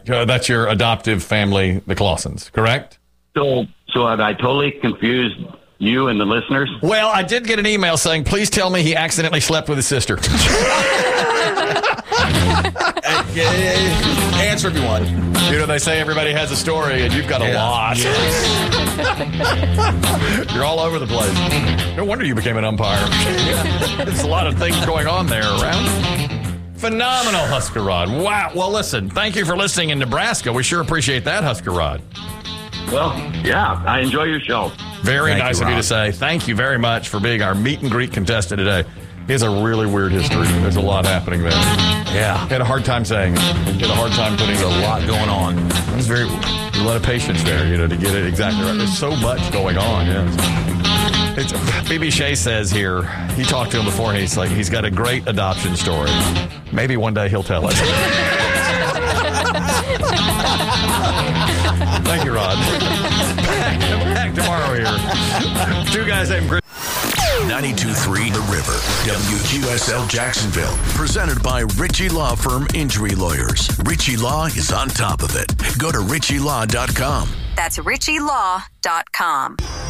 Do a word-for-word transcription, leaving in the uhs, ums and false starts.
Uh, that's your adoptive family, the Clausens, correct? So, so have I totally confused you and the listeners? Well, I did get an email saying, please tell me he accidentally slept with his sister. Answer if you want. You know, they say everybody has a story, and you've got a Yeah. lot. You're all over the place. No wonder you became an umpire. There's a lot of things going on there around. Phenomenal, Husker Rod. Wow. Well, listen, thank you for listening in Nebraska. We sure appreciate that, Husker Rod. Well, yeah, I enjoy your show. Very Thank nice you, of you Rod. to say. Thank you very much for being our meet and greet contestant today. He has a really weird history. There's a lot happening there. Yeah. He had a hard time saying it. He had a hard time putting it. There's a lot going on. It was very, a lot of patience there, you know, to get it exactly right. There's so much going on, yes. It's, B B Shea says here, he talked to him before, and he's like, he's got a great adoption story. Maybe one day he'll tell us. Thank you, Rod. Back, back tomorrow here. Two guys named Chris. ninety-two point three The River, W Q S L Jacksonville. Presented by Ritchie Law Firm Injury Lawyers. Ritchie Law is on top of it. Go to ritchie law dot com. That's ritchie law dot com.